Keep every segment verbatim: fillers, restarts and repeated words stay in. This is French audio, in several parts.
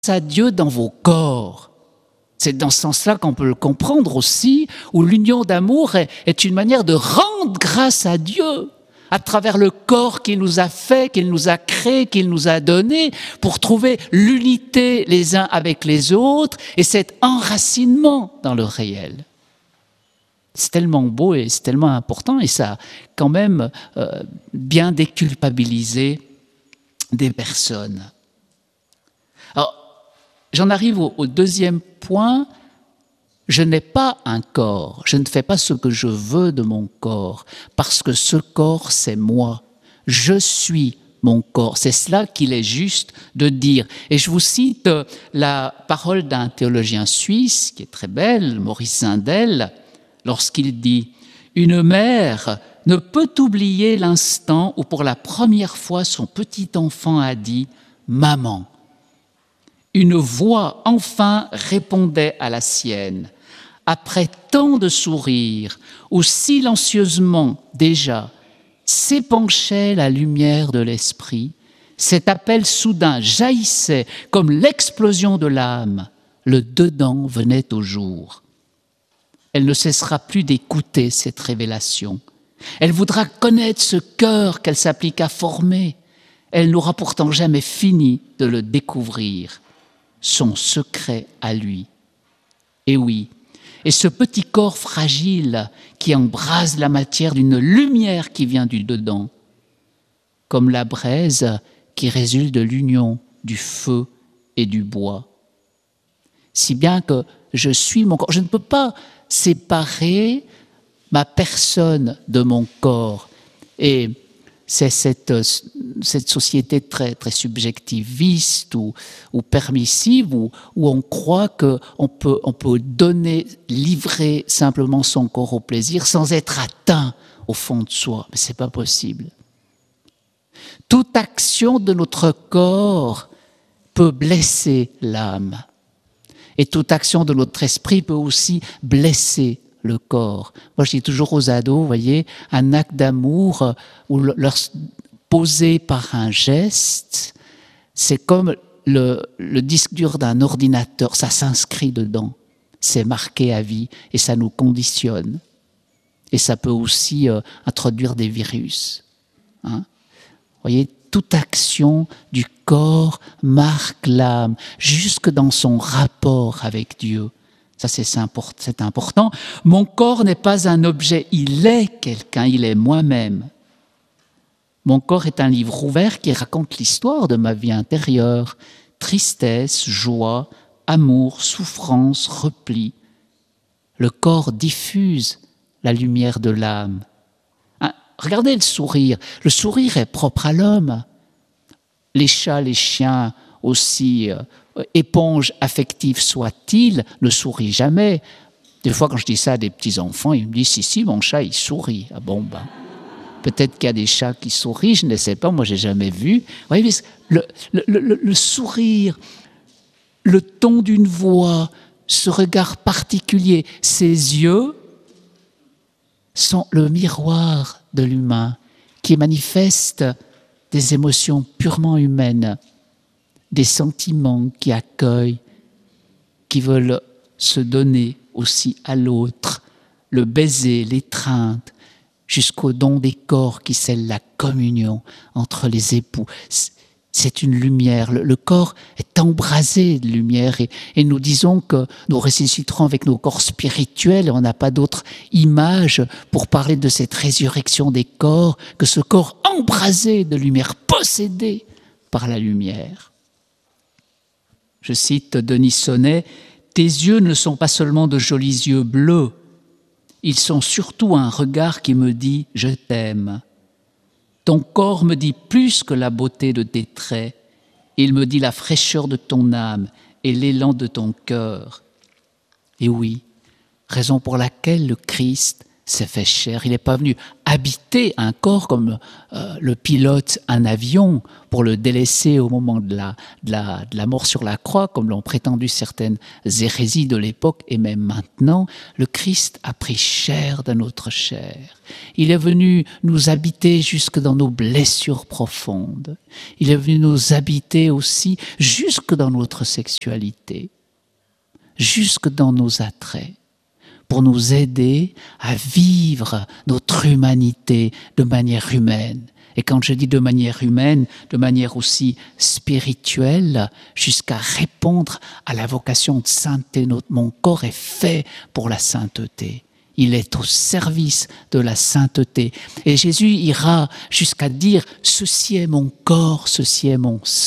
à Dieu dans vos corps. C'est dans ce sens-là qu'on peut le comprendre aussi, où l'union d'amour est, est une manière de rendre grâce à Dieu à travers le corps qu'il nous a fait, qu'il nous a créé, qu'il nous a donné, pour trouver l'unité les uns avec les autres et cet enracinement dans le réel. C'est tellement beau et c'est tellement important et ça a quand même euh, bien déculpabilisé des personnes. Alors, j'en arrive au, au deuxième point. Je n'ai pas un corps, je ne fais pas ce que je veux de mon corps, parce que ce corps, c'est moi. Je suis mon corps. C'est cela qu'il est juste de dire. Et je vous cite la parole d'un théologien suisse, qui est très belle, Maurice Zindel, lorsqu'il dit « Une mère ne peut oublier l'instant où pour la première fois son petit enfant a dit « Maman ». Une voix enfin répondait à la sienne. Après tant de sourires, où silencieusement déjà s'épanchait la lumière de l'esprit, cet appel soudain jaillissait comme l'explosion de l'âme. Le dedans venait au jour. Elle ne cessera plus d'écouter cette révélation. Elle voudra connaître ce cœur qu'elle s'applique à former. Elle n'aura pourtant jamais fini de le découvrir. Son secret à lui. Et oui, et ce petit corps fragile qui embrase la matière d'une lumière qui vient du dedans, comme la braise qui résulte de l'union du feu et du bois. Si bien que je suis mon corps, je ne peux pas séparer ma personne de mon corps. Et c'est cette, cette société très, très subjectiviste ou, ou permissive où, où on croit qu'on peut, on peut donner, livrer simplement son corps au plaisir sans être atteint au fond de soi. Mais ce n'est pas possible. Toute action de notre corps peut blesser l'âme. Et toute action de notre esprit peut aussi blesser le corps. Moi, je dis toujours aux ados, vous voyez, un acte d'amour ou leur posé par un geste, c'est comme le, le disque dur d'un ordinateur, ça s'inscrit dedans, c'est marqué à vie et ça nous conditionne. Et ça peut aussi euh, introduire des virus. Hein? Vous voyez, toute action du corps marque l'âme, jusque dans son rapport avec Dieu. Ça, c'est important. Mon corps n'est pas un objet, il est quelqu'un, il est moi-même. Mon corps est un livre ouvert qui raconte l'histoire de ma vie intérieure. Tristesse, joie, amour, souffrance, repli. Le corps diffuse la lumière de l'âme. Hein, regardez le sourire. Le sourire est propre à l'homme. Les chats, les chiens aussi... Euh, éponge affective soit-il, ne sourit jamais. Des fois, quand je dis ça à des petits-enfants, ils me disent « Si, si, mon chat, il sourit. » Ah bon, ben, peut-être qu'il y a des chats qui sourient, je ne sais pas, moi, je n'ai jamais vu. Vous voyez, le, le, le, le sourire, le ton d'une voix, ce regard particulier, ses yeux sont le miroir de l'humain qui manifeste des émotions purement humaines, des sentiments qui accueillent, qui veulent se donner aussi à l'autre, le baiser, l'étreinte, jusqu'au don des corps qui scellent la communion entre les époux. C'est une lumière, le corps est embrasé de lumière et, et nous disons que nous ressusciterons avec nos corps spirituels et on n'a pas d'autre image pour parler de cette résurrection des corps que ce corps embrasé de lumière, possédé par la lumière. Je cite Denis Sonnet, « Tes yeux ne sont pas seulement de jolis yeux bleus, ils sont surtout un regard qui me dit « je t'aime ». Ton corps me dit plus que la beauté de tes traits, il me dit la fraîcheur de ton âme et l'élan de ton cœur. Et oui, raison pour laquelle le Christ s'est fait chair. Il n'est pas venu habiter un corps comme euh, le pilote un avion pour le délaisser au moment de la, de, la, de la mort sur la croix, comme l'ont prétendu certaines hérésies de l'époque et même maintenant. Le Christ a pris chair de notre chair. Il est venu nous habiter jusque dans nos blessures profondes. Il est venu nous habiter aussi jusque dans notre sexualité, jusque dans nos attraits, pour nous aider à vivre notre humanité de manière humaine. Et quand je dis de manière humaine, de manière aussi spirituelle, jusqu'à répondre à la vocation de sainteté. Mon corps est fait pour la sainteté. Il est au service de la sainteté. Et Jésus ira jusqu'à dire « Ceci est mon corps, ceci est mon sang ».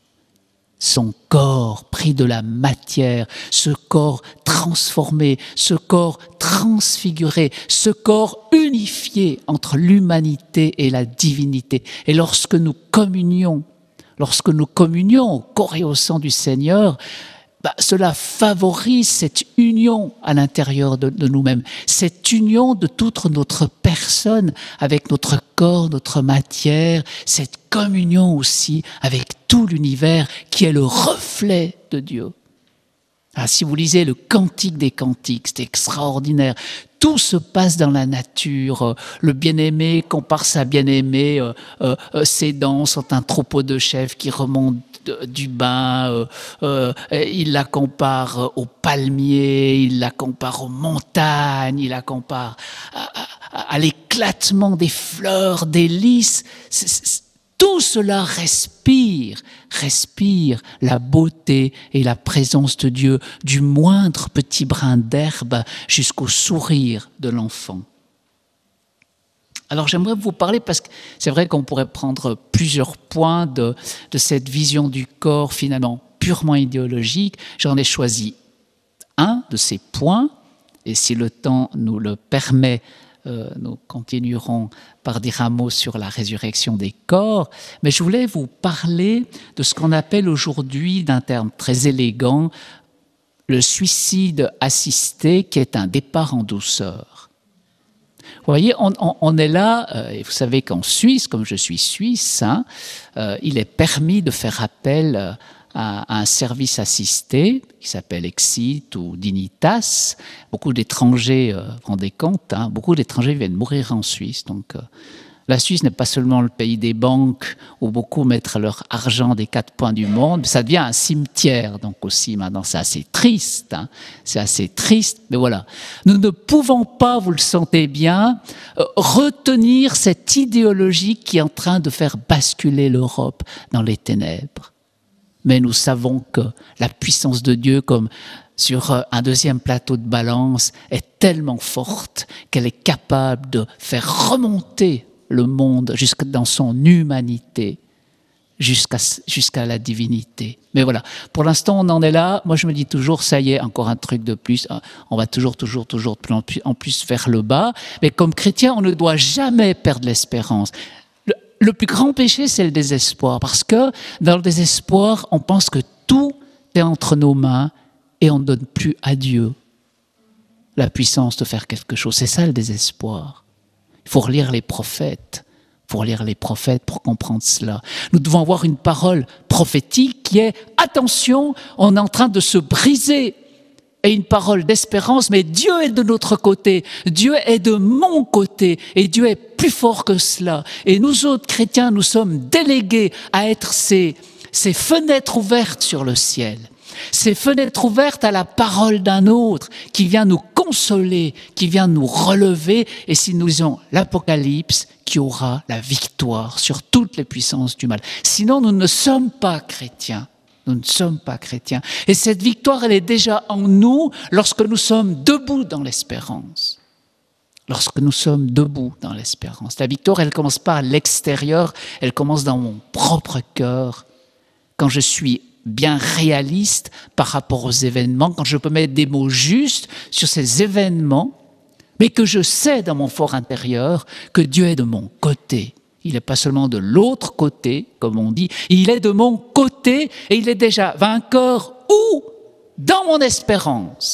Son corps pris de la matière, ce corps transformé, ce corps transfiguré, ce corps unifié entre l'humanité et la divinité. Et lorsque nous communions, lorsque nous communions au corps et au sang du Seigneur, bah, cela favorise cette union à l'intérieur de, de nous-mêmes, cette union de toute notre personne avec notre corps, notre matière, cette communion aussi avec tout l'univers qui est le reflet de Dieu. Ah, si vous lisez le Cantique des Cantiques, c'est extraordinaire. Tout se passe dans la nature. Le bien-aimé compare sa bien-aimée. Euh, euh, ses dents sont un troupeau de chèvres qui remontent du bain. Euh, euh, il la compare aux palmiers, il la compare aux montagnes, il la compare à, à, à l'éclatement des fleurs, des lys. C'est, c'est, Tout cela respire, respire la beauté et la présence de Dieu, du moindre petit brin d'herbe jusqu'au sourire de l'enfant. Alors j'aimerais vous parler, parce que c'est vrai qu'on pourrait prendre plusieurs points de, de cette vision du corps finalement purement idéologique. J'en ai choisi un de ces points, et si le temps nous le permet, Euh, nous continuerons par dire un mot sur la résurrection des corps, mais je voulais vous parler de ce qu'on appelle aujourd'hui, d'un terme très élégant, le suicide assisté, qui est un départ en douceur. Vous voyez, on, on, on est là, euh, et vous savez qu'en Suisse, comme je suis suisse, hein, euh, il est permis de faire appel euh, à un service assisté qui s'appelle Exit ou Dignitas. Beaucoup d'étrangers, euh, vous vous rendez compte, hein, beaucoup d'étrangers viennent mourir en Suisse. Donc, euh, la Suisse n'est pas seulement le pays des banques où beaucoup mettent leur argent des quatre coins du monde, ça devient un cimetière. Donc aussi, maintenant, c'est assez triste. Hein, c'est assez triste, mais voilà. Nous ne pouvons pas, vous le sentez bien, euh, retenir cette idéologie qui est en train de faire basculer l'Europe dans les ténèbres. Mais nous savons que la puissance de Dieu, comme sur un deuxième plateau de balance, est tellement forte qu'elle est capable de faire remonter le monde jusque dans son humanité, jusqu'à, jusqu'à la divinité. Mais voilà, pour l'instant on en est là. Moi je me dis toujours, ça y est, encore un truc de plus. On va toujours, toujours, toujours en plus vers le bas. Mais comme chrétien, on ne doit jamais perdre l'espérance. Le plus grand péché, c'est le désespoir, parce que dans le désespoir, on pense que tout est entre nos mains et on ne donne plus à Dieu la puissance de faire quelque chose. C'est ça le désespoir. Il faut relire les prophètes, il faut relire les prophètes pour comprendre cela. Nous devons avoir une parole prophétique qui est « Attention, on est en train de se briser ». Et une parole d'espérance, mais Dieu est de notre côté, Dieu est de mon côté, et Dieu est plus fort que cela. Et nous autres chrétiens, nous sommes délégués à être ces, ces fenêtres ouvertes sur le ciel, ces fenêtres ouvertes à la parole d'un autre qui vient nous consoler, qui vient nous relever, et si nous lisons l'Apocalypse, qui aura la victoire sur toutes les puissances du mal. Sinon, nous ne sommes pas chrétiens. Nous ne sommes pas chrétiens. Et cette victoire, elle est déjà en nous lorsque nous sommes debout dans l'espérance. Lorsque nous sommes debout dans l'espérance. La victoire, elle ne commence pas à l'extérieur, elle commence dans mon propre cœur. Quand je suis bien réaliste par rapport aux événements, quand je peux mettre des mots justes sur ces événements, mais que je sais dans mon fort intérieur que Dieu est de mon côté. Il n'est pas seulement de l'autre côté, comme on dit, il est de mon côté et il est déjà vainqueur où ? Dans mon espérance.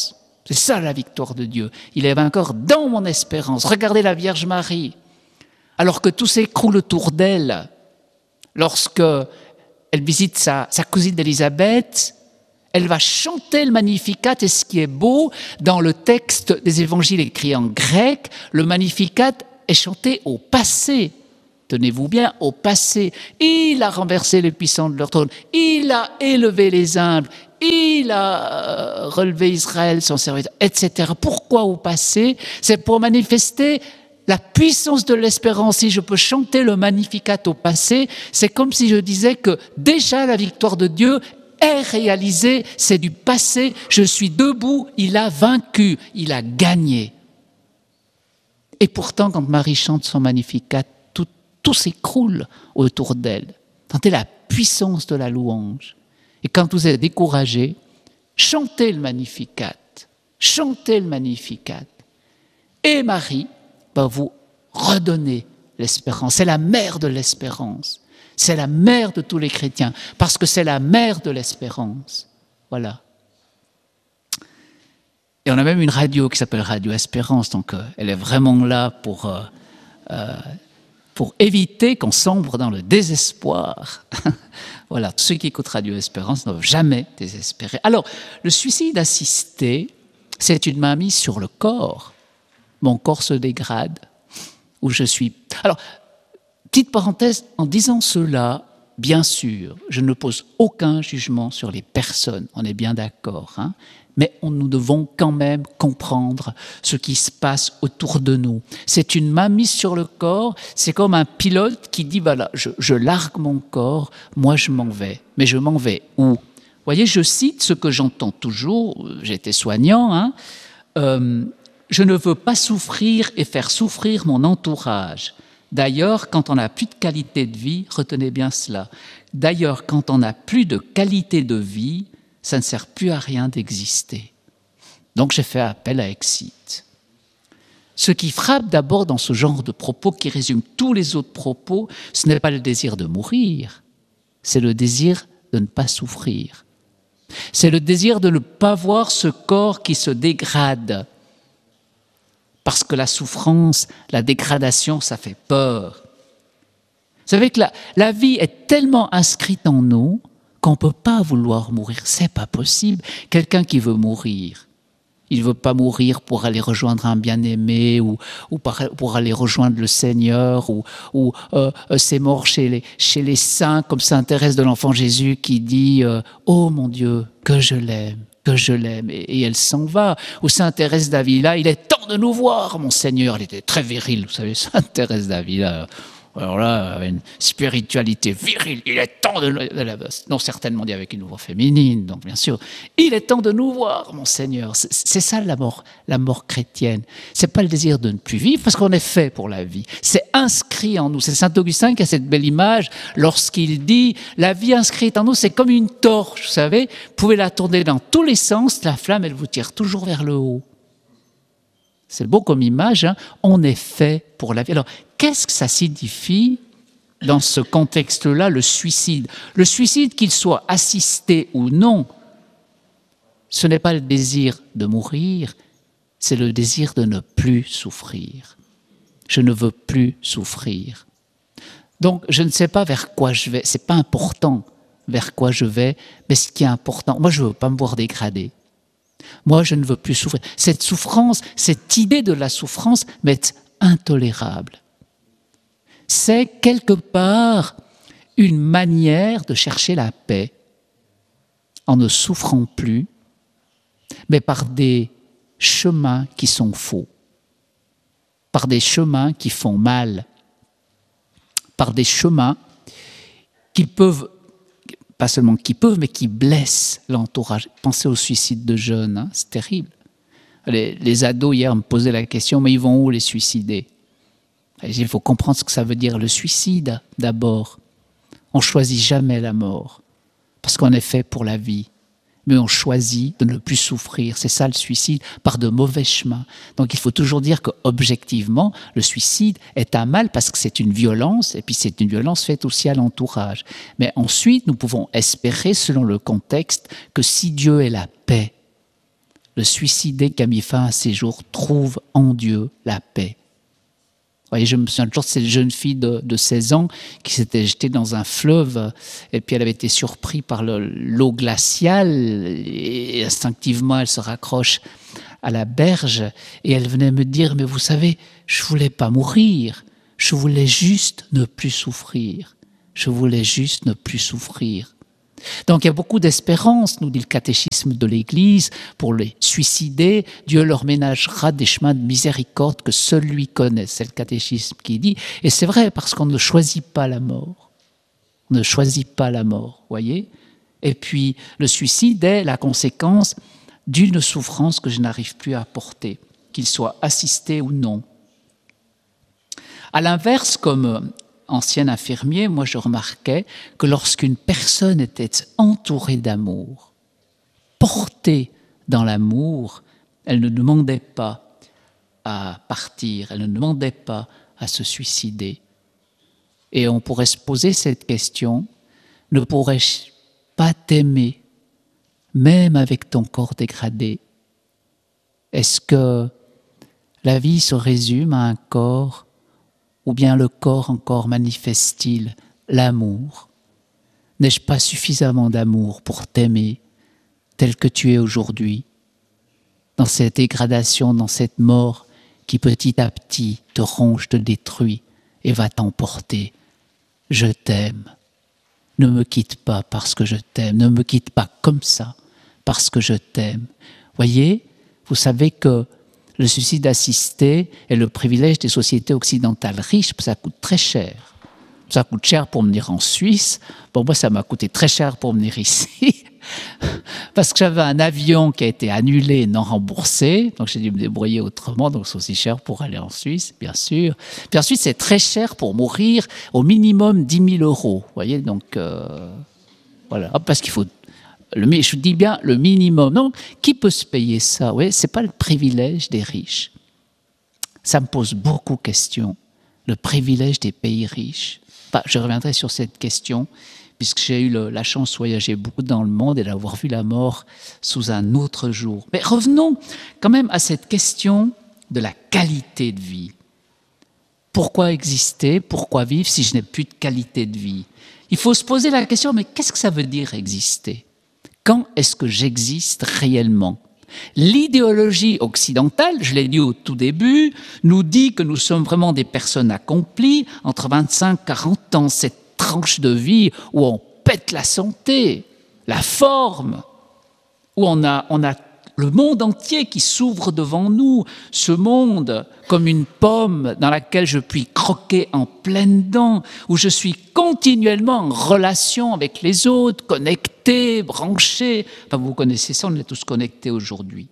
C'est ça la victoire de Dieu. Il est vainqueur dans mon espérance. Regardez la Vierge Marie. Alors que tout s'écroule autour d'elle, lorsque elle visite sa, sa cousine Élisabeth, elle va chanter le Magnificat. Et ce qui est beau, dans le texte des évangiles écrits en grec, le Magnificat est chanté au passé. Tenez-vous bien, au passé. Il a renversé les puissants de leur trône. Il a élevé les humbles. Il a relevé Israël, son serviteur, et cetera. Pourquoi au passé? C'est pour manifester la puissance de l'espérance. Si je peux chanter le Magnificat au passé, c'est comme si je disais que déjà la victoire de Dieu est réalisée, c'est du passé, je suis debout, il a vaincu, il a gagné. Et pourtant, quand Marie chante son Magnificat, tout, tout s'écroule autour d'elle. Sentez la puissance de la louange. Et quand vous êtes découragé, chantez le Magnificat, chantez le Magnificat. Et Marie va vous redonner l'espérance. C'est la mère de l'espérance. C'est la mère de tous les chrétiens, parce que c'est la mère de l'espérance. Voilà. Et on a même une radio qui s'appelle Radio Espérance, donc euh, elle est vraiment là pour, euh, euh, pour éviter qu'on sombre dans le désespoir. Voilà, tous ceux qui écoutent Radio Espérance ne doivent jamais désespérer. Alors, le suicide assisté, c'est une mainmise sur le corps. Mon corps se dégrade, où je suis... Alors, petite parenthèse, en disant cela, bien sûr, je ne pose aucun jugement sur les personnes, on est bien d'accord, hein, mais on, nous devons quand même comprendre ce qui se passe autour de nous. C'est une mainmise sur le corps, c'est comme un pilote qui dit, voilà, je, je largue mon corps, moi je m'en vais. Mais je m'en vais où? Vous voyez, je cite ce que j'entends toujours, j'étais soignant, hein, euh, je ne veux pas souffrir et faire souffrir mon entourage. D'ailleurs, quand on n'a plus de qualité de vie, retenez bien cela, d'ailleurs, quand on n'a plus de qualité de vie, ça ne sert plus à rien d'exister. Donc j'ai fait appel à Exit. Ce qui frappe d'abord dans ce genre de propos, qui résume tous les autres propos, ce n'est pas le désir de mourir, c'est le désir de ne pas souffrir. C'est le désir de ne pas voir ce corps qui se dégrade. Parce que la souffrance, la dégradation, ça fait peur. Vous savez que la, la vie est tellement inscrite en nous qu'on ne peut pas vouloir mourir. C'est pas possible. Quelqu'un qui veut mourir, il ne veut pas mourir pour aller rejoindre un bien-aimé ou, ou pour aller rejoindre le Seigneur ou, ou euh, c'est mort chez les, chez les saints, comme Sainte Thérèse de l'Enfant Jésus qui dit euh, « Oh mon Dieu, que je l'aime ». que je l'aime, et elle s'en va. Ou Sainte Thérèse d'Avila, il est temps de nous voir, mon Seigneur. Elle était très virile, vous savez, Sainte Thérèse d'Avila. Alors là, avec une spiritualité virile, il est temps de nous... Non, certainement dit avec une voix féminine, donc bien sûr. Il est temps de nous voir, mon Seigneur. C'est, c'est ça la mort, la mort chrétienne. C'est pas le désir de ne plus vivre, parce qu'on est fait pour la vie. C'est inscrit en nous. C'est Saint Augustin qui a cette belle image lorsqu'il dit « La vie inscrite en nous, c'est comme une torche, vous savez. Vous pouvez la tourner dans tous les sens, la flamme, elle vous tire toujours vers le haut. » C'est beau comme image, hein. On est fait pour la vie. Alors, qu'est-ce que ça signifie dans ce contexte-là, le suicide? Le suicide, qu'il soit assisté ou non, ce n'est pas le désir de mourir, c'est le désir de ne plus souffrir. Je ne veux plus souffrir. Donc, je ne sais pas vers quoi je vais, c'est pas important vers quoi je vais, mais ce qui est important, moi je ne veux pas me voir dégradé. Moi, je ne veux plus souffrir. Cette souffrance, cette idée de la souffrance m'est intolérable. C'est quelque part une manière de chercher la paix en ne souffrant plus, mais par des chemins qui sont faux, par des chemins qui font mal, par des chemins qui peuvent... pas seulement qui peuvent, mais qui blessent l'entourage. Pensez au suicide de jeunes, hein, c'est terrible. Les, les ados, hier, me posaient la question, mais ils vont où les suicidés? Il faut comprendre ce que ça veut dire, le suicide, d'abord. On ne choisit jamais la mort, parce qu'on est fait pour la vie. Mais on choisit de ne plus souffrir. C'est ça le suicide, par de mauvais chemins. Donc il faut toujours dire qu'objectivement, le suicide est un mal parce que c'est une violence, et puis c'est une violence faite aussi à l'entourage. Mais ensuite, nous pouvons espérer, selon le contexte, que si Dieu est la paix, le suicidé qui a mis fin à ses jours trouve en Dieu la paix. Vous voyez, je me souviens toujours de cette jeune fille de, de seize ans qui s'était jetée dans un fleuve et puis elle avait été surprise par le, l'eau glaciale et instinctivement elle se raccroche à la berge et elle venait me dire « Mais vous savez, je ne voulais pas mourir, je voulais juste ne plus souffrir. Je voulais juste ne plus souffrir. » Donc il y a beaucoup d'espérance, nous dit le catéchisme de l'Église, pour les suicidés. Dieu leur ménagera des chemins de miséricorde que seul lui connaît. C'est le catéchisme qui dit. Et c'est vrai, parce qu'on ne choisit pas la mort. On ne choisit pas la mort, voyez. Et puis le suicide est la conséquence d'une souffrance que je n'arrive plus à porter, qu'il soit assisté ou non. À l'inverse, comme ancien infirmier, moi je remarquais que lorsqu'une personne était entourée d'amour, portée dans l'amour, elle ne demandait pas à partir, elle ne demandait pas à se suicider. Et on pourrait se poser cette question, ne pourrais-je pas t'aimer, même avec ton corps dégradé? Est-ce que la vie se résume à un corps, ou bien le corps encore manifeste-t-il l'amour? N'ai-je pas suffisamment d'amour pour t'aimer tel que tu es aujourd'hui, dans cette dégradation, dans cette mort qui petit à petit te ronge, te détruit et va t'emporter? Je t'aime. Ne me quitte pas parce que je t'aime. Ne me quitte pas comme ça parce que je t'aime. Voyez, vous savez que le suicide assisté est le privilège des sociétés occidentales riches, ça coûte très cher. Ça coûte cher pour venir en Suisse. Bon, moi, ça m'a coûté très cher pour venir ici, parce que j'avais un avion qui a été annulé et non remboursé, donc j'ai dû me débrouiller autrement, donc c'est aussi cher pour aller en Suisse, bien sûr. Puis ensuite, c'est très cher pour mourir, au minimum dix mille euros, vous voyez, donc euh, voilà, parce qu'il faut... Le, je dis bien le minimum. Non, qui peut se payer ça? Oui, ce n'est pas le privilège des riches. Ça me pose beaucoup de questions. Le privilège des pays riches. Enfin, je reviendrai sur cette question, puisque j'ai eu le, la chance de voyager beaucoup dans le monde et d'avoir vu la mort sous un autre jour. Mais revenons quand même à cette question de la qualité de vie. Pourquoi exister? Pourquoi vivre si je n'ai plus de qualité de vie? Il faut se poser la question, mais qu'est-ce que ça veut dire exister? Quand est-ce que j'existe réellement? L'idéologie occidentale, je l'ai dit au tout début, nous dit que nous sommes vraiment des personnes accomplies entre vingt-cinq et quarante ans, cette tranche de vie où on pète la santé, la forme, où on a, on a le monde entier qui s'ouvre devant nous, ce monde comme une pomme dans laquelle je puis croquer en pleines dents, où je suis continuellement en relation avec les autres, connecté, branché. Enfin, vous connaissez ça, on est tous connectés aujourd'hui.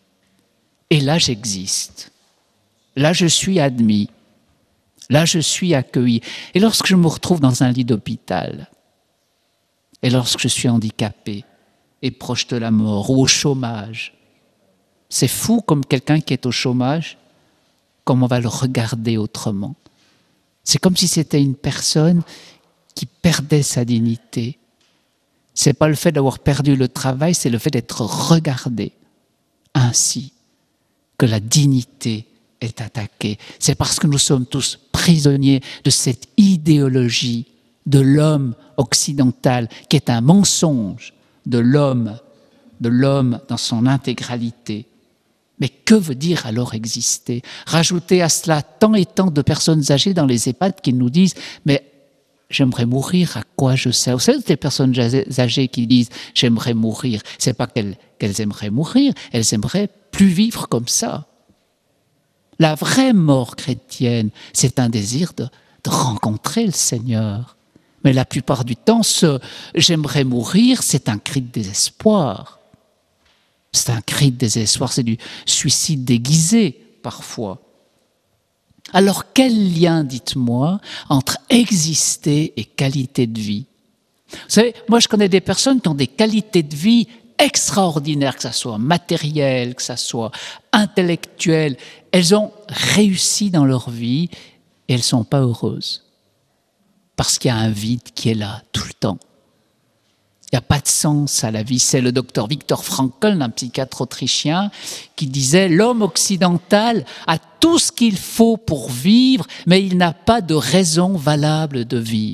Et là, j'existe. Là, je suis admis. Là, je suis accueilli. Et lorsque je me retrouve dans un lit d'hôpital, et lorsque je suis handicapé, et proche de la mort, ou au chômage. C'est fou comme quelqu'un qui est au chômage, comme on va le regarder autrement. C'est comme si c'était une personne qui perdait sa dignité. Ce n'est pas le fait d'avoir perdu le travail, c'est le fait d'être regardé ainsi que la dignité est attaquée. C'est parce que nous sommes tous prisonniers de cette idéologie de l'homme occidental qui est un mensonge, de l'homme, de l'homme dans son intégralité. Mais que veut dire alors exister? Rajoutez à cela tant et tant de personnes âgées dans les EHPAD qui nous disent « mais j'aimerais mourir, à quoi je sers ?» Vous savez, des personnes âgées qui disent « j'aimerais mourir », ce n'est pas qu'elles, qu'elles aimeraient mourir, elles aimeraient plus vivre comme ça. La vraie mort chrétienne, c'est un désir de, de rencontrer le Seigneur. Mais la plupart du temps, ce « j'aimerais mourir », c'est un cri de désespoir. C'est un cri de désespoir, c'est du suicide déguisé, parfois. Alors, quel lien, dites-moi, entre exister et qualité de vie? Vous savez, moi, je connais des personnes qui ont des qualités de vie extraordinaires, que ça soit matériel, que ça soit intellectuel. Elles ont réussi dans leur vie et elles ne sont pas heureuses. Parce qu'il y a un vide qui est là tout le temps. Il n'y a pas de sens à la vie. C'est le docteur Viktor Frankl, un psychiatre autrichien, qui disait « L'homme occidental a tout ce qu'il faut pour vivre, mais il n'a pas de raison valable de vivre. »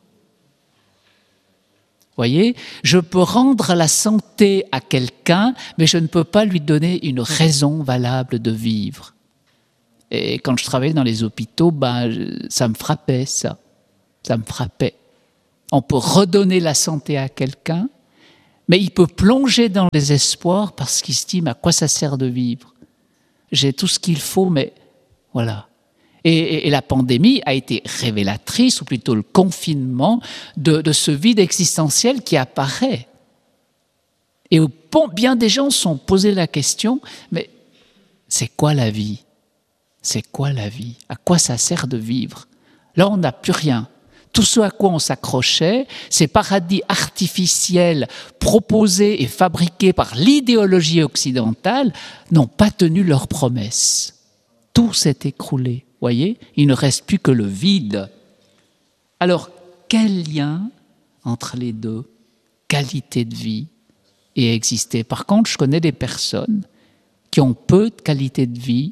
Vous voyez, je peux rendre la santé à quelqu'un, mais je ne peux pas lui donner une raison valable de vivre. Et quand je travaillais dans les hôpitaux, ben, ça me frappait, ça. Ça me frappait. On peut redonner la santé à quelqu'un, mais il peut plonger dans le désespoir parce qu'il se dit, mais à quoi ça sert de vivre? J'ai tout ce qu'il faut, mais voilà. Et, et, et la pandémie a été révélatrice, ou plutôt le confinement, de, de ce vide existentiel qui apparaît. Et où bien des gens se sont posé la question, mais c'est quoi la vie? C'est quoi la vie? À quoi ça sert de vivre? Là, on n'a plus rien. Tout ce à quoi on s'accrochait, ces paradis artificiels proposés et fabriqués par l'idéologie occidentale n'ont pas tenu leurs promesses. Tout s'est écroulé, voyez? Il ne reste plus que le vide. Alors, quel lien entre les deux, qualité de vie et exister? Par contre, je connais des personnes qui ont peu de qualité de vie,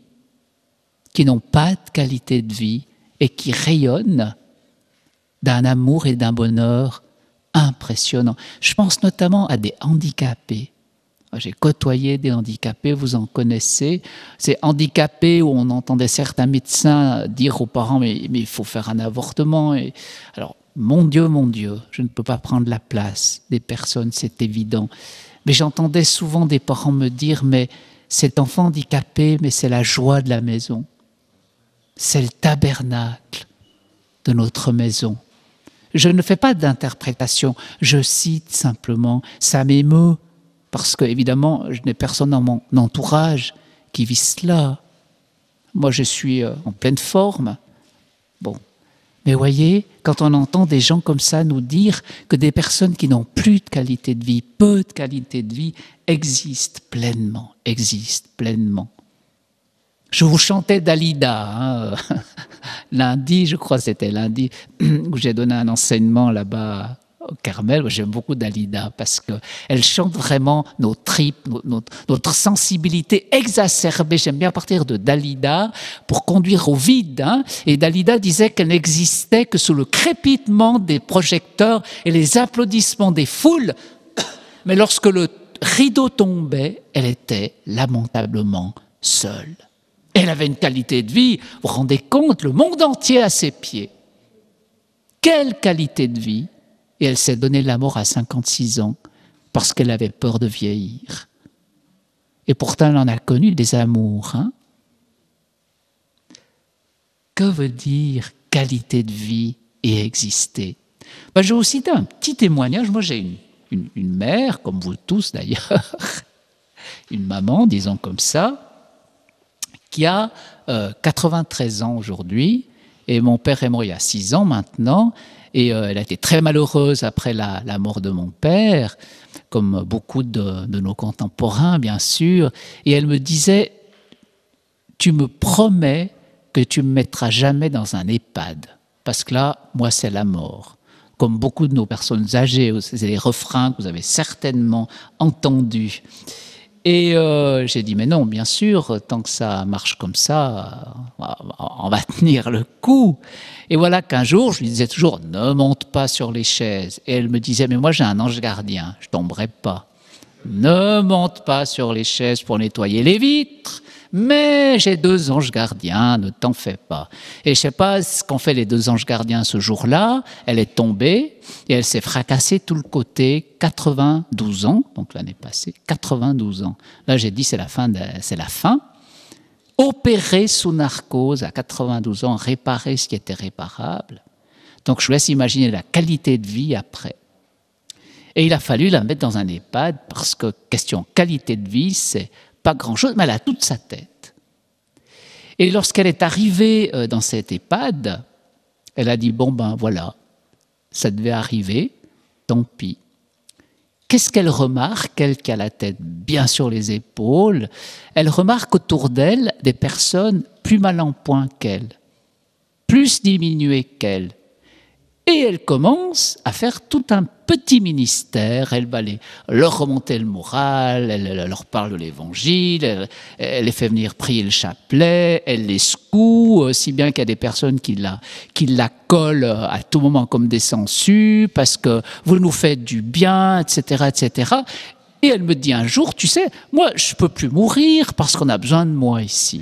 qui n'ont pas de qualité de vie et qui rayonnent d'un amour et d'un bonheur impressionnant. Je pense notamment à des handicapés. J'ai côtoyé des handicapés, vous en connaissez. Ces handicapés où on entendait certains médecins dire aux parents mais, mais il faut faire un avortement. Et alors, mon Dieu, mon Dieu, je ne peux pas prendre la place des personnes, c'est évident. Mais j'entendais souvent des parents me dire mais cet enfant handicapé, mais c'est la joie de la maison. C'est le tabernacle de notre maison. Je ne fais pas d'interprétation, je cite simplement, ça m'émeut, parce que évidemment, je n'ai personne dans mon entourage qui vit cela. Moi, je suis en pleine forme. Bon. Mais voyez, quand on entend des gens comme ça nous dire que des personnes qui n'ont plus de qualité de vie, peu de qualité de vie, existent pleinement, existent pleinement. Je vous chantais Dalida, hein. Lundi, je crois que c'était lundi, où j'ai donné un enseignement là-bas au Carmel. J'aime beaucoup Dalida parce qu'elle chante vraiment nos tripes, notre, notre sensibilité exacerbée. J'aime bien partir de Dalida pour conduire au vide. Hein. Et Dalida disait qu'elle n'existait que sous le crépitement des projecteurs et les applaudissements des foules. Mais lorsque le rideau tombait, elle était lamentablement seule. Elle avait une qualité de vie, vous vous rendez compte, le monde entier à ses pieds. Quelle qualité de vie! Et elle s'est donné la mort à cinquante-six ans parce qu'elle avait peur de vieillir. Et pourtant, elle en a connu des amours. Hein? Que veut dire qualité de vie et exister? Ben, je vais vous citer un petit témoignage. Moi, j'ai une, une, une mère, comme vous tous d'ailleurs, une maman, disons comme ça, qui a euh, quatre-vingt-treize ans aujourd'hui, et mon père est mort il y a six ans maintenant, et euh, elle a été très malheureuse après la, la mort de mon père, comme beaucoup de, de nos contemporains, bien sûr, et elle me disait, tu me promets que tu ne me mettras jamais dans un EHPAD, parce que là, moi, c'est la mort. Comme beaucoup de nos personnes âgées, c'est les refrains que vous avez certainement entendus. Et euh, j'ai dit, mais non, bien sûr, tant que ça marche comme ça, on va tenir le coup. Et voilà qu'un jour, je lui disais toujours, ne monte pas sur les chaises. Et elle me disait, mais moi j'ai un ange gardien, je ne tomberai pas. Ne monte pas sur les chaises pour nettoyer les vitres, mais j'ai deux anges gardiens, ne t'en fais pas. Et je ne sais pas ce qu'ont fait les deux anges gardiens ce jour-là, elle est tombée et elle s'est fracassée tout le côté, quatre-vingt-douze ans, donc l'année passée, quatre-vingt-douze ans. Là j'ai dit c'est la fin, de, c'est la fin. Opérée sous narcose à quatre-vingt-douze ans, réparer ce qui était réparable. Donc je vous laisse imaginer la qualité de vie après. Et il a fallu la mettre dans un EHPAD parce que question qualité de vie, c'est pas grand-chose, mais elle a toute sa tête. Et lorsqu'elle est arrivée dans cet EHPAD, elle a dit, bon ben voilà, ça devait arriver, tant pis. Qu'est-ce qu'elle remarque, elle qui a la tête bien sur les épaules? Elle remarque autour d'elle des personnes plus mal en point qu'elle, plus diminuées qu'elle. Et elle commence à faire tout un petit ministère. Elle va les, leur remonter le moral, elle, elle leur parle de l'évangile, elle, elle les fait venir prier le chapelet, elle les secoue, si bien qu'il y a des personnes qui la, qui la collent à tout moment comme des sangsues, parce que vous nous faites du bien, et cetera, et cetera. Et elle me dit un jour, tu sais, moi je ne peux plus mourir parce qu'on a besoin de moi ici.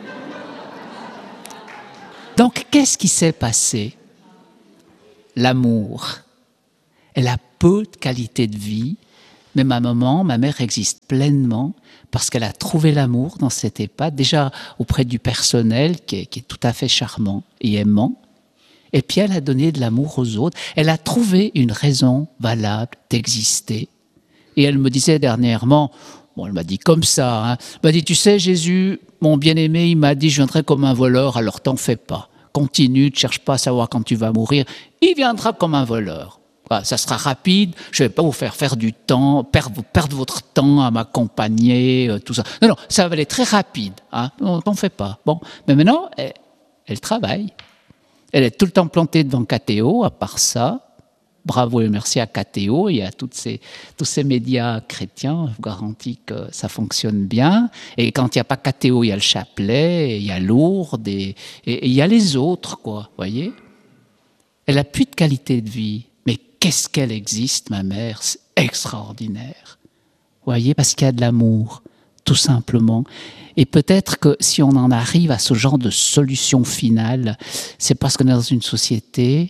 Donc qu'est-ce qui s'est passé ? L'amour. Elle a peu de qualité de vie, mais ma maman, ma mère existe pleinement parce qu'elle a trouvé l'amour dans cette EHPAD, déjà auprès du personnel qui est, qui est tout à fait charmant et aimant. Et puis elle a donné de l'amour aux autres. Elle a trouvé une raison valable d'exister. Et elle me disait dernièrement, bon, elle m'a dit comme ça, hein, elle m'a dit, tu sais Jésus, mon bien-aimé, il m'a dit, je viendrai comme un voleur, alors t'en fais pas. Continue, ne cherche pas à savoir quand tu vas mourir. Il viendra comme un voleur. Voilà, ça sera rapide, je ne vais pas vous faire faire du temps, perdre, perdre votre temps à m'accompagner, euh, tout ça. Non, non, ça va aller très rapide. Hein, on n'en fait pas. Bon, mais maintenant, elle, elle travaille. Elle est tout le temps plantée devant K T O, à part ça. Bravo et merci à K T O et à toutes ces, tous ces médias chrétiens. Je vous garantis que ça fonctionne bien. Et quand il n'y a pas K T O, il y a le chapelet, il y a Lourdes et, et, et il y a les autres, quoi. Voyez ? Elle n'a plus de qualité de vie. Mais qu'est-ce qu'elle existe, ma mère ? C'est extraordinaire. Voyez ? Parce qu'il y a de l'amour, tout simplement. Et peut-être que si on en arrive à ce genre de solution finale, c'est parce qu'on est dans une société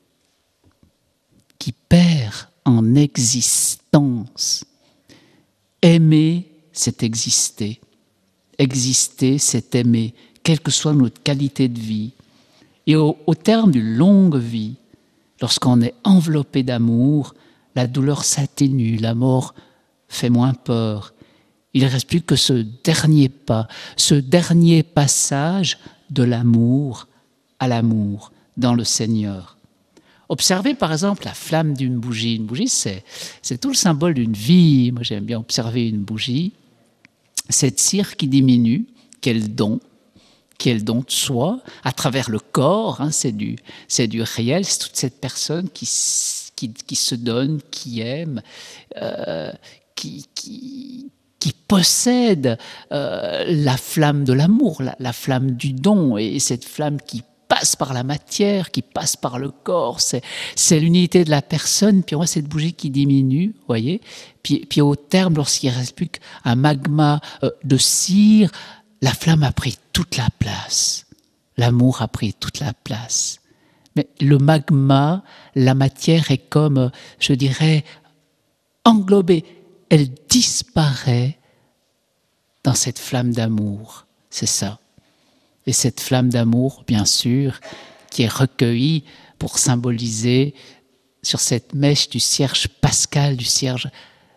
qui perd en existence. Aimer, c'est exister. Exister, c'est aimer, quelle que soit notre qualité de vie. Et au, au terme d'une longue vie, lorsqu'on est enveloppé d'amour, la douleur s'atténue, la mort fait moins peur. Il ne reste plus que ce dernier pas, ce dernier passage de l'amour à l'amour dans le Seigneur. Observez par exemple la flamme d'une bougie. Une bougie, c'est, c'est tout le symbole d'une vie. Moi, j'aime bien observer une bougie. Cette cire qui diminue, quel don, quel don de soi, à travers le corps, hein, c'est, du, c'est du réel, c'est toute cette personne qui, qui, qui se donne, qui aime, euh, qui, qui, qui possède euh, la flamme de l'amour, la, la flamme du don, et cette flamme qui passe par la matière, qui passe par le corps, c'est, c'est l'unité de la personne, puis on voit cette bougie qui diminue, vous voyez, puis, puis au terme, lorsqu'il ne reste plus qu'un magma euh, de cire, la flamme a pris toute la place, l'amour a pris toute la place. Mais le magma, la matière est comme, je dirais, englobée, elle disparaît dans cette flamme d'amour, c'est ça. Et cette flamme d'amour, bien sûr, qui est recueillie pour symboliser sur cette mèche du cierge pascal, du cierge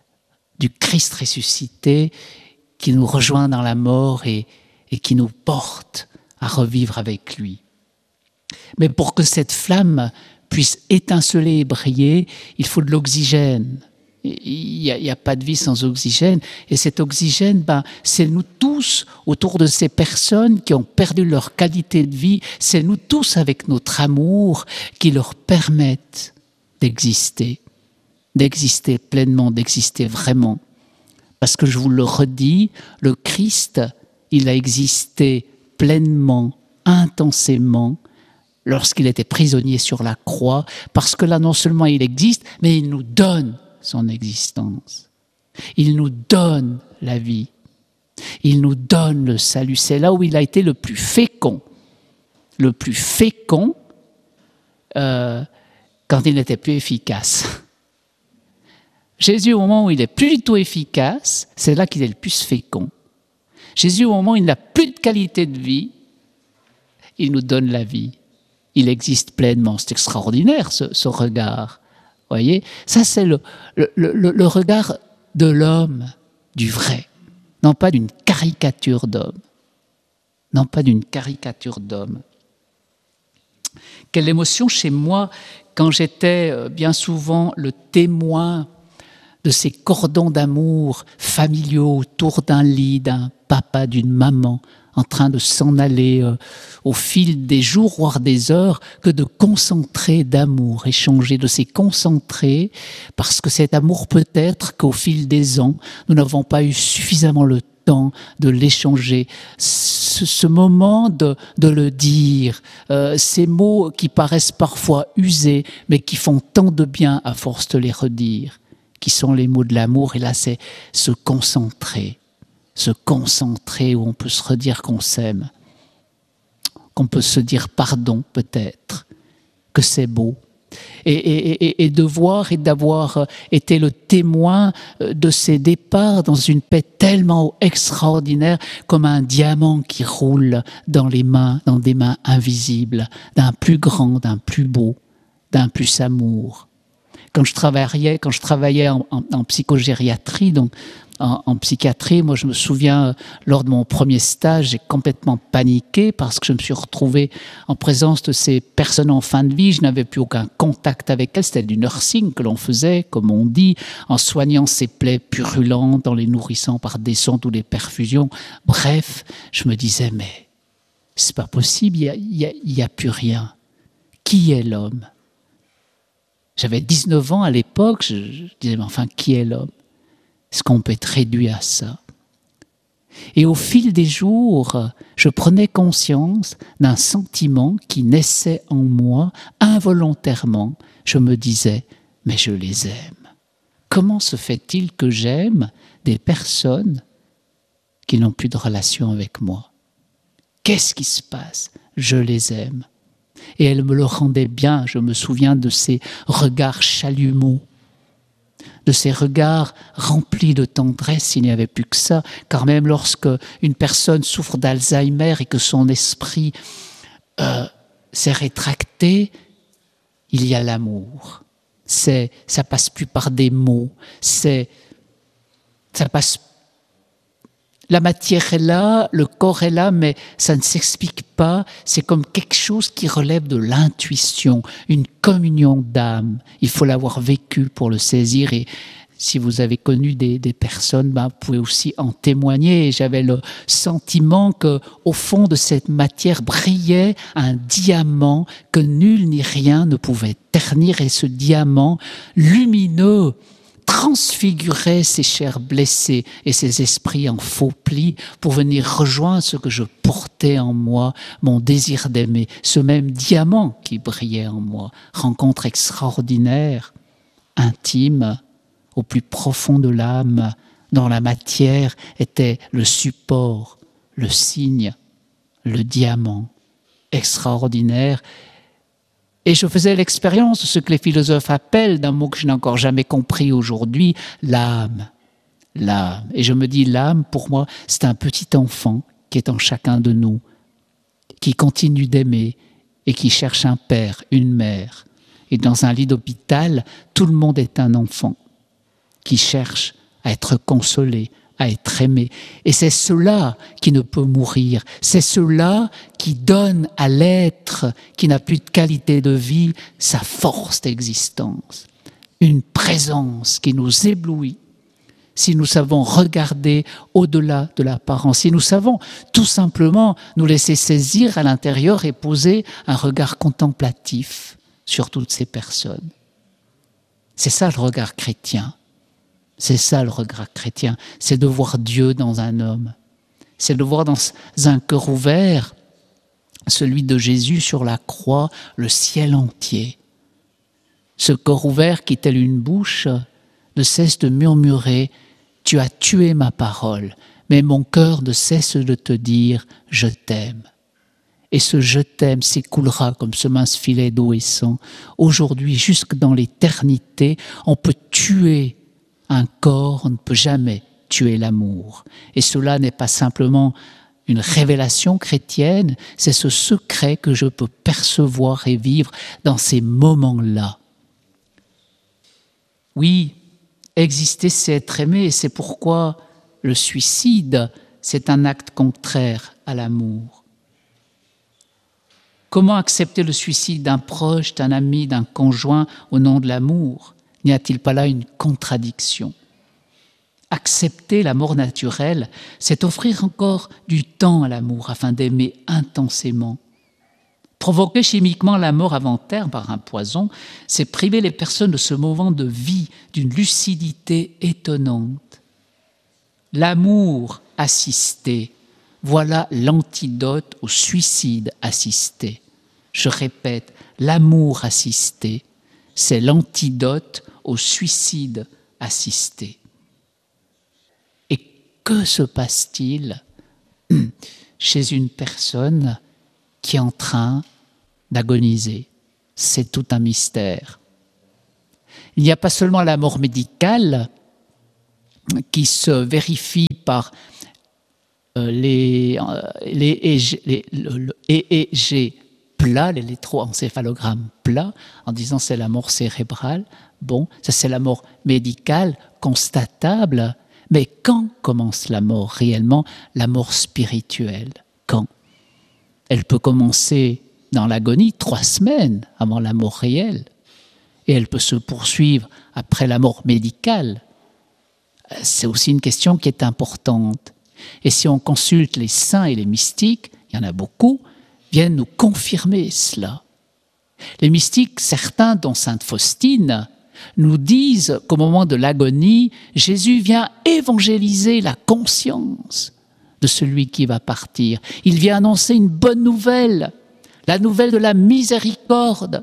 du Christ ressuscité, qui nous rejoint dans la mort et, et qui nous porte à revivre avec lui. Mais pour que cette flamme puisse étinceler et briller, il faut de l'oxygène. Il n'y a, a pas de vie sans oxygène. Et cet oxygène, ben, c'est nous tous, autour de ces personnes qui ont perdu leur qualité de vie, c'est nous tous avec notre amour qui leur permettent d'exister, d'exister pleinement, d'exister vraiment. Parce que je vous le redis, le Christ, il a existé pleinement, intensément, lorsqu'il était prisonnier sur la croix, parce que là, non seulement il existe, mais il nous donne son existence. Il nous donne la vie. Il nous donne le salut. C'est là où il a été le plus fécond. Le plus fécond euh, quand il n'était plus efficace. Jésus, au moment où il n'est plus du tout efficace, c'est là qu'il est le plus fécond. Jésus, au moment où il n'a plus de qualité de vie, il nous donne la vie. Il existe pleinement. C'est extraordinaire, ce, ce regard. Voyez, ça c'est le, le, le, le regard de l'homme, du vrai, non pas d'une caricature d'homme, non pas d'une caricature d'homme. Quelle émotion chez moi quand j'étais bien souvent le témoin de ces cordons d'amour familiaux autour d'un lit, d'un papa, d'une maman, en train de s'en aller euh, au fil des jours, voire des heures, que de concentrés d'amour, échanger de ces concentrés, parce que cet amour peut-être qu'au fil des ans, nous n'avons pas eu suffisamment le temps de l'échanger. Ce, ce moment de, de le dire, euh, ces mots qui paraissent parfois usés, mais qui font tant de bien à force de les redire, qui sont les mots de l'amour, et là c'est se concentrer. Se concentrer où on peut se redire qu'on s'aime, qu'on peut se dire pardon peut-être, que c'est beau. Et, et, et, et de voir et d'avoir été le témoin de ces départs dans une paix tellement extraordinaire, comme un diamant qui roule dans les mains, dans des mains invisibles, d'un plus grand, d'un plus beau, d'un plus amour. Quand je travaillais, quand je travaillais en, en, en psychogériatrie, donc En, en psychiatrie, moi je me souviens, lors de mon premier stage, j'ai complètement paniqué parce que je me suis retrouvé en présence de ces personnes en fin de vie. Je n'avais plus aucun contact avec elles. C'était du nursing que l'on faisait, comme on dit, en soignant ces plaies purulentes, en les nourrissant par des sondes ou des perfusions. Bref, je me disais, mais c'est pas possible, il n'y a, a, a plus rien. Qui est l'homme? J'avais dix-neuf ans à l'époque, je, je disais, mais enfin, qui est l'homme? Est-ce qu'on peut être réduit à ça? Et au fil des jours, je prenais conscience d'un sentiment qui naissait en moi involontairement. Je me disais, mais je les aime. Comment se fait-il que j'aime des personnes qui n'ont plus de relation avec moi? Qu'est-ce qui se passe? Je les aime. Et elles me le rendaient bien. Je me souviens de ces regards chalumeaux, de ces regards remplis de tendresse. Il n'y avait plus que ça, car même lorsque une personne souffre d'Alzheimer et que son esprit euh, s'est rétracté, il y a l'amour. C'est, ça passe plus par des mots, c'est, ça passe. La matière est là, le corps est là, mais ça ne s'explique pas. C'est comme quelque chose qui relève de l'intuition, une communion d'âme. Il faut l'avoir vécu pour le saisir. Et si vous avez connu des, des personnes, ben, vous pouvez aussi en témoigner. Et j'avais le sentiment qu'au fond de cette matière brillait un diamant que nul ni rien ne pouvait ternir. Et ce diamant lumineux transfigurait ces chairs blessées et ces esprits en faux plis pour venir rejoindre ce que je portais en moi, mon désir d'aimer, ce même diamant qui brillait en moi. Rencontre extraordinaire, intime, au plus profond de l'âme, dans la matière était le support, le signe, le diamant extraordinaire. Et je faisais l'expérience de ce que les philosophes appellent, d'un mot que je n'ai encore jamais compris aujourd'hui, l'âme. L'âme. Et je me dis, l'âme, pour moi, c'est un petit enfant qui est en chacun de nous, qui continue d'aimer et qui cherche un père, une mère. Et dans un lit d'hôpital, tout le monde est un enfant qui cherche à être consolé, à être aimé. Et c'est cela qui ne peut mourir. C'est cela qui donne à l'être qui n'a plus de qualité de vie sa force d'existence. Une présence qui nous éblouit si nous savons regarder au-delà de l'apparence, si nous savons tout simplement nous laisser saisir à l'intérieur et poser un regard contemplatif sur toutes ces personnes. C'est ça le regard chrétien. C'est ça le regard chrétien, c'est de voir Dieu dans un homme. C'est de voir dans un cœur ouvert, celui de Jésus sur la croix, le ciel entier. Ce corps ouvert qui, tel une bouche, ne cesse de murmurer « Tu as tué ma parole, mais mon cœur ne cesse de te dire « Je t'aime ». Et ce « je t'aime » s'écoulera comme ce mince filet d'eau et sang. Aujourd'hui, jusque dans l'éternité, on peut tuer un corps, on ne peut jamais tuer l'amour. Et cela n'est pas simplement une révélation chrétienne, c'est ce secret que je peux percevoir et vivre dans ces moments-là. Oui, exister, c'est être aimé, et c'est pourquoi le suicide, c'est un acte contraire à l'amour. Comment accepter le suicide d'un proche, d'un ami, d'un conjoint au nom de l'amour ? N'y a-t-il pas là une contradiction ? Accepter la mort naturelle, c'est offrir encore du temps à l'amour afin d'aimer intensément. Provoquer chimiquement la mort avant terme par un poison, c'est priver les personnes de ce moment de vie, d'une lucidité étonnante. L'amour assisté, voilà l'antidote au suicide assisté. Je répète, l'amour assisté, c'est l'antidote au suicide assisté. Et que se passe-t-il chez une personne qui est en train d'agoniser? C'est tout un mystère. Il n'y a pas seulement la mort médicale qui se vérifie par euh, les, euh, les, E E G, les, le, le E E G plat, l'électroencéphalogramme plat, en disant c'est la mort cérébrale. Bon, ça c'est la mort médicale constatable, mais quand commence la mort réellement, la mort spirituelle? Quand? Elle peut commencer dans l'agonie trois semaines avant la mort réelle, et elle peut se poursuivre après la mort médicale. C'est aussi une question qui est importante. Et si on consulte les saints et les mystiques, il y en a beaucoup, viennent nous confirmer cela. Les mystiques, certains, dont sainte Faustine, nous disent qu'au moment de l'agonie, Jésus vient évangéliser la conscience de celui qui va partir. Il vient annoncer une bonne nouvelle, la nouvelle de la miséricorde,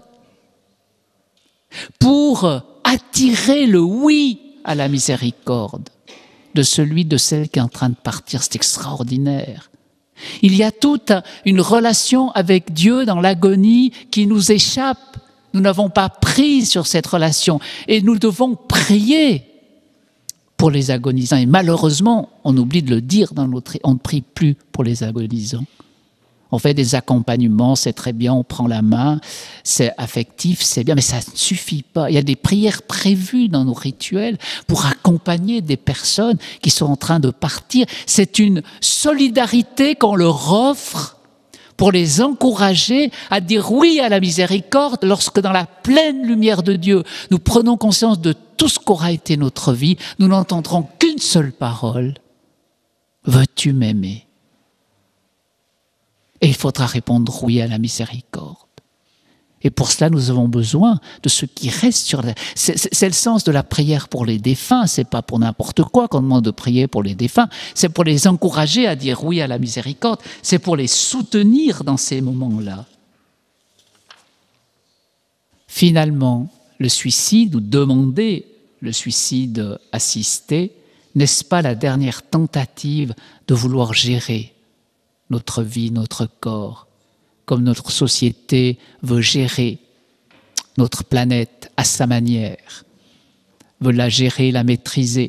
pour attirer le oui à la miséricorde de celui, de celle qui est en train de partir. C'est extraordinaire. Il y a toute une relation avec Dieu dans l'agonie qui nous échappe. Nous n'avons pas pris sur cette relation et nous devons prier pour les agonisants. Et malheureusement, on oublie de le dire dans notre... On ne prie plus pour les agonisants. On fait des accompagnements, c'est très bien, on prend la main, c'est affectif, c'est bien, mais ça ne suffit pas. Il y a des prières prévues dans nos rituels pour accompagner des personnes qui sont en train de partir. C'est une solidarité qu'on leur offre pour les encourager à dire oui à la miséricorde lorsque dans la pleine lumière de Dieu, nous prenons conscience de tout ce qu'aura été notre vie, nous n'entendrons qu'une seule parole. Veux-tu m'aimer ? Et il faudra répondre oui à la miséricorde. Et pour cela, nous avons besoin de ce qui reste sur la... C'est, c'est, c'est le sens de la prière pour les défunts. C'est pas pour n'importe quoi qu'on demande de prier pour les défunts. C'est pour les encourager à dire oui à la miséricorde. C'est pour les soutenir dans ces moments-là. Finalement, le suicide, ou demander le suicide assisté, n'est-ce pas la dernière tentative de vouloir gérer notre vie, notre corps, comme notre société veut gérer notre planète à sa manière, veut la gérer, la maîtriser.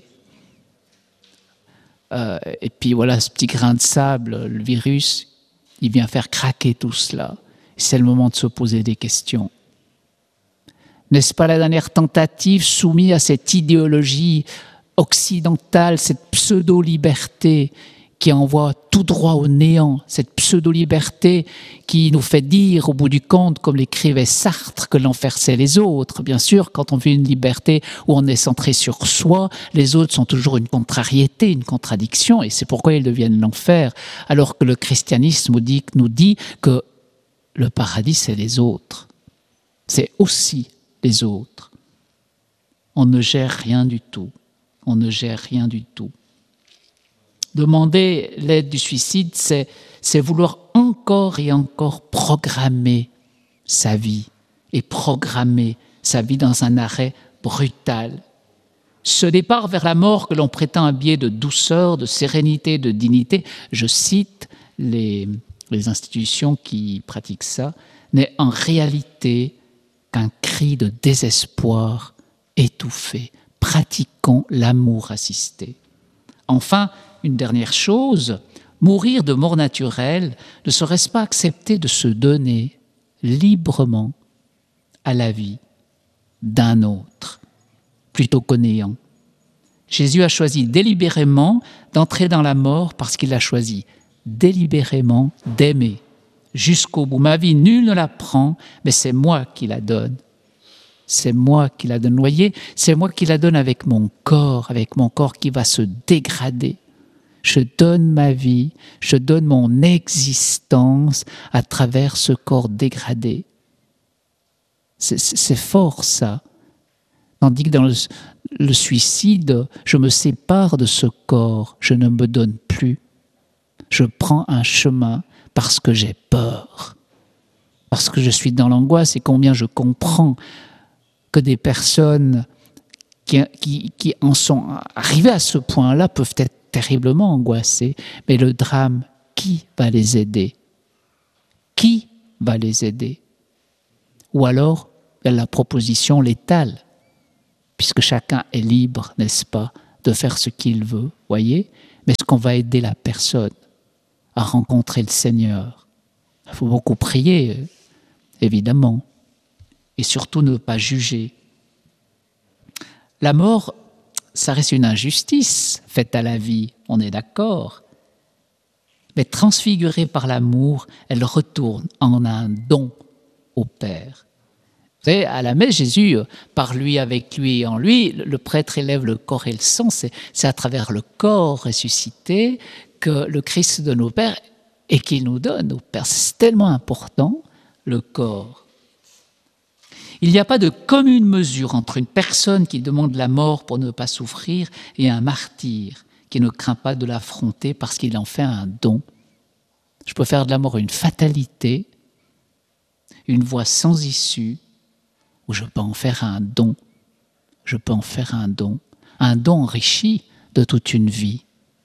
Euh, et puis voilà, ce petit grain de sable, le virus, il vient faire craquer tout cela. C'est le moment de se poser des questions. N'est-ce pas la dernière tentative soumise à cette idéologie occidentale, cette pseudo-liberté qui envoie tout droit au néant, cette pseudo-liberté qui nous fait dire, au bout du compte, comme l'écrivait Sartre, que l'enfer c'est les autres. Bien sûr, quand on vit une liberté où on est centré sur soi, les autres sont toujours une contrariété, une contradiction, et c'est pourquoi ils deviennent l'enfer, alors que le christianisme nous dit, nous dit que le paradis c'est les autres. C'est aussi les autres. On ne gère rien du tout. On ne gère rien du tout. Demander l'aide du suicide, c'est, c'est vouloir encore et encore programmer sa vie et programmer sa vie dans un arrêt brutal. Ce départ vers la mort que l'on prétend un biais de douceur, de sérénité, de dignité, je cite les, les institutions qui pratiquent ça, n'est en réalité qu'un cri de désespoir étouffé. Pratiquons l'amour assisté. Enfin, une dernière chose, mourir de mort naturelle, ne serait-ce pas accepter de se donner librement à la vie d'un autre, plutôt qu'au néant. Jésus a choisi délibérément d'entrer dans la mort parce qu'il a choisi délibérément d'aimer jusqu'au bout. Ma vie, nul ne la prend, mais c'est moi qui la donne. c'est moi qui la donne. Vous voyez, c'est moi qui la donne avec mon corps, avec mon corps qui va se dégrader. Je donne ma vie, je donne mon existence à travers ce corps dégradé. C'est, c'est fort ça. Tandis que dans le, le suicide, je me sépare de ce corps, je ne me donne plus. Je prends un chemin parce que j'ai peur, parce que je suis dans l'angoisse et combien je comprends que des personnes qui, qui, qui en sont arrivées à ce point-là peuvent être terriblement angoissées. Mais le drame, qui va les aider? Qui va les aider? Ou alors, il y a la proposition létale, puisque chacun est libre, n'est-ce pas, de faire ce qu'il veut, voyez? Mais est-ce qu'on va aider la personne à rencontrer le Seigneur? Il faut beaucoup prier, évidemment, et surtout ne pas juger. La mort, ça reste une injustice faite à la vie, on est d'accord. Mais transfigurée par l'amour, elle retourne en un don au Père. Vous savez, à la messe, Jésus, par lui, avec lui et en lui, le prêtre élève le corps et le sang. C'est, c'est à travers le corps ressuscité que le Christ donne au Père et qu'il nous donne au Père. C'est tellement important, le corps. Il n'y a pas de commune mesure entre une personne qui demande la mort pour ne pas souffrir et un martyr qui ne craint pas de l'affronter parce qu'il en fait un don. Je peux faire de la mort une fatalité, une voie sans issue, ou je peux en faire un don. Je peux en faire un don. Un don enrichi de toute une vie.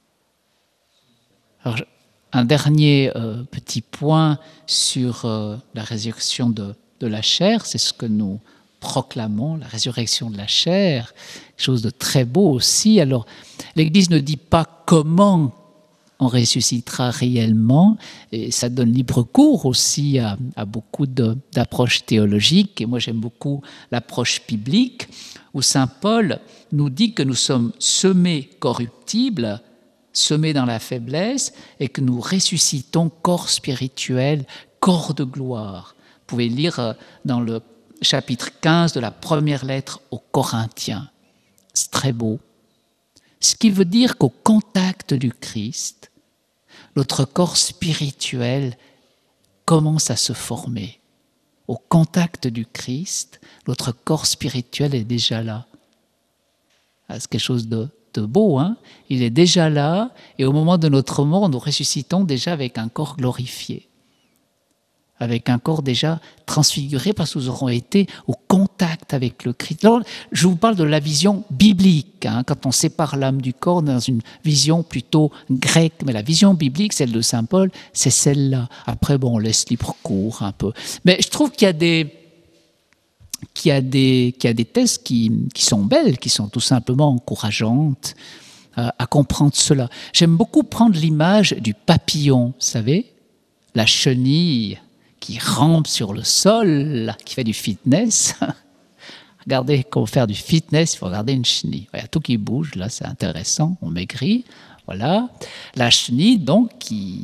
Alors, un dernier euh, petit point sur euh, la résurrection de de la chair, c'est ce que nous proclamons, la résurrection de la chair, quelque chose de très beau aussi. Alors, l'Église ne dit pas comment on ressuscitera réellement, et ça donne libre cours aussi à, à beaucoup de, d'approches théologiques, et moi j'aime beaucoup l'approche biblique, où saint Paul nous dit que nous sommes semés corruptibles, semés dans la faiblesse, et que nous ressuscitons corps spirituel, corps de gloire. Vous pouvez lire dans le chapitre quinze de la première lettre aux Corinthiens. C'est très beau. Ce qui veut dire qu'au contact du Christ, notre corps spirituel commence à se former. Au contact du Christ, notre corps spirituel est déjà là. C'est quelque chose de, de beau, hein? Il est déjà là, et au moment de notre mort, nous ressuscitons déjà avec un corps glorifié, avec un corps déjà transfiguré parce que nous aurons été au contact avec le Christ. Alors, je vous parle de la vision biblique, hein, quand on sépare l'âme du corps dans une vision plutôt grecque, mais la vision biblique, celle de saint Paul, c'est celle-là. Après, bon, on laisse libre cours un peu. Mais je trouve qu'il y a des, qu'il y a des, qu'il y a des thèses qui, qui sont belles, qui sont tout simplement encourageantes à, à comprendre cela. J'aime beaucoup prendre l'image du papillon, vous savez, la chenille qui rampe sur le sol, qui fait du fitness. Regardez comment faire du fitness, il faut regarder une chenille. Il y a tout qui bouge, là c'est intéressant, on maigrit. Voilà. La chenille, donc, qui,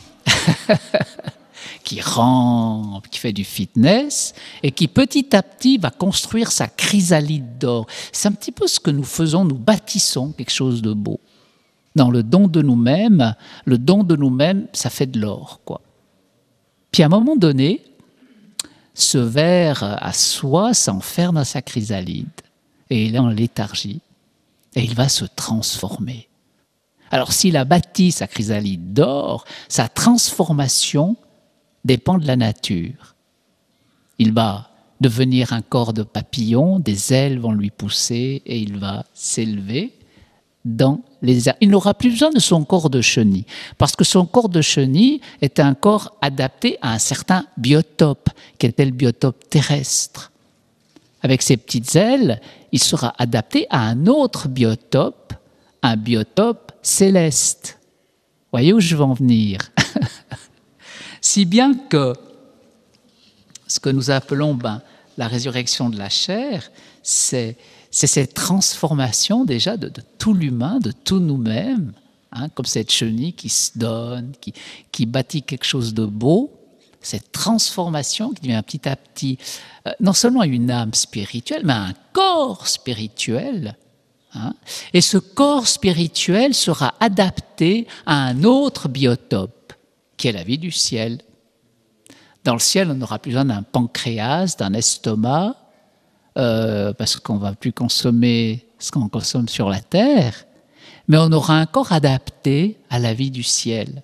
qui rampe, qui fait du fitness, et qui petit à petit va construire sa chrysalide d'or. C'est un petit peu ce que nous faisons, nous bâtissons quelque chose de beau. Dans le don de nous-mêmes, le don de nous-mêmes, ça fait de l'or, quoi. Puis à un moment donné, ce ver à soie s'enferme dans sa chrysalide et il est en léthargie et il va se transformer. Alors s'il a bâti sa chrysalide d'or, sa transformation dépend de la nature. Il va devenir un corps de papillon, des ailes vont lui pousser et il va s'élever dans les airs. Il n'aura plus besoin de son corps de chenille, parce que son corps de chenille est un corps adapté à un certain biotope, qui était le biotope terrestre. Avec ses petites ailes, il sera adapté à un autre biotope, un biotope céleste. Voyez où je veux en venir? Si bien que ce que nous appelons ben, la résurrection de la chair, c'est C'est cette transformation déjà de, de tout l'humain, de tout nous-mêmes, hein, comme cette chenille qui se donne, qui, qui bâtit quelque chose de beau. cette transformation qui devient petit à petit euh, non seulement une âme spirituelle, mais un corps spirituel. Hein, et ce corps spirituel sera adapté à un autre biotope, qui est la vie du ciel. Dans le ciel, on n'aura plus besoin d'un pancréas, d'un estomac, euh, parce qu'on ne va plus consommer ce qu'on consomme sur la terre, mais on aura un corps adapté à la vie du ciel.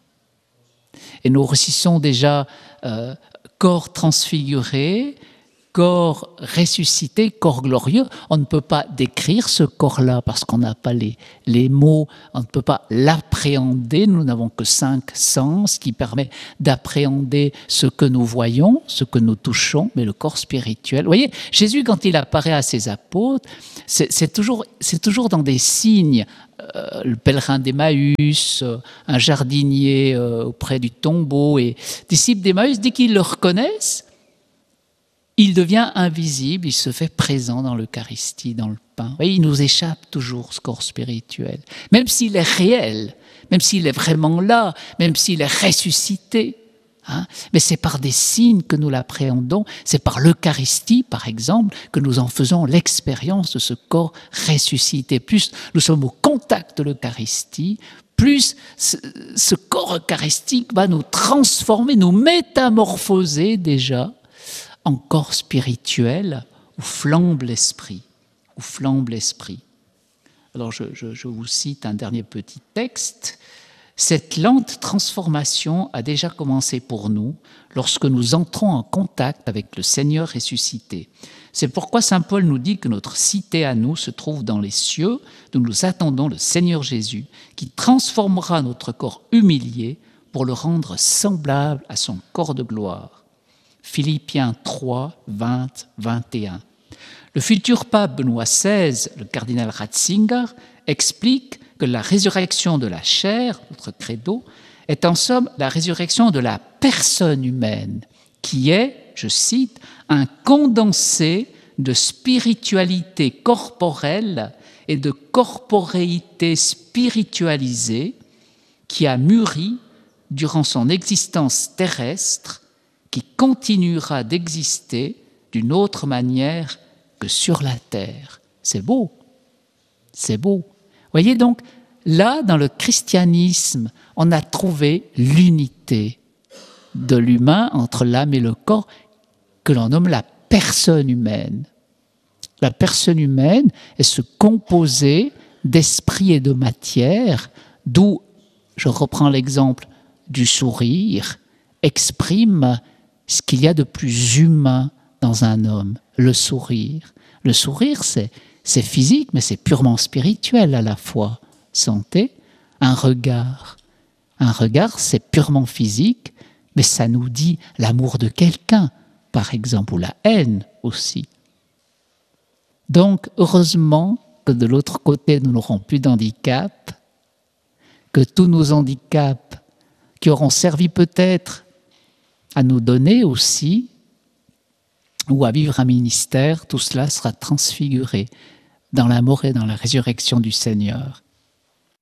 Et nous réussissons déjà euh, corps transfiguré, corps ressuscité, corps glorieux. On ne peut pas décrire ce corps-là parce qu'on n'a pas les, les mots, on ne peut pas l'appréhender. Nous n'avons que cinq sens qui permettent d'appréhender ce que nous voyons, ce que nous touchons, mais le corps spirituel. Vous voyez, Jésus, quand il apparaît à ses apôtres, c'est, c'est, toujours, c'est toujours dans des signes. Euh, le pèlerin d'Emmaüs, euh, un jardinier euh, auprès du tombeau, et disciples d'Emmaüs, dès qu'ils le reconnaissent, il devient invisible, il se fait présent dans l'Eucharistie, dans le pain. Vous voyez, il nous échappe toujours ce corps spirituel. Même s'il est réel, même s'il est vraiment là, même s'il est ressuscité. Hein, mais c'est par des signes que nous l'appréhendons, c'est par l'Eucharistie, par exemple, que nous en faisons l'expérience de ce corps ressuscité. Plus nous sommes au contact de l'Eucharistie, plus ce, ce corps eucharistique va nous transformer, nous métamorphoser déjà en corps spirituel où flambe l'esprit, où flambe l'esprit. Alors je, je, je vous cite un dernier petit texte. Cette lente transformation a déjà commencé pour nous lorsque nous entrons en contact avec le Seigneur ressuscité. C'est pourquoi saint Paul nous dit que notre cité à nous se trouve dans les cieux, d'où nous attendons le Seigneur Jésus, qui transformera notre corps humilié pour le rendre semblable à son corps de gloire. Philippiens trois, vingt, vingt et un. Le futur pape Benoît seize, le cardinal Ratzinger, explique que la résurrection de la chair, notre credo, est en somme la résurrection de la personne humaine, qui est, je cite, un condensé de spiritualité corporelle et de corporéité spiritualisée qui a mûri durant son existence terrestre, qui continuera d'exister d'une autre manière que sur la terre. C'est beau, c'est beau. Voyez donc, là, dans le christianisme, on a trouvé l'unité de l'humain entre l'âme et le corps, que l'on nomme la personne humaine. La personne humaine est se composer d'esprit et de matière, d'où, je reprends l'exemple du sourire, exprime ce qu'il y a de plus humain dans un homme, le sourire. Le sourire, c'est, c'est physique, mais c'est purement spirituel à la fois. Sentez, un regard. Un regard, c'est purement physique, mais ça nous dit l'amour de quelqu'un, par exemple, ou la haine aussi. Donc, heureusement que de l'autre côté, nous n'aurons plus d'handicap, que tous nos handicaps qui auront servi peut-être à nous donner aussi, ou à vivre un ministère, tout cela sera transfiguré dans la mort et dans la résurrection du Seigneur.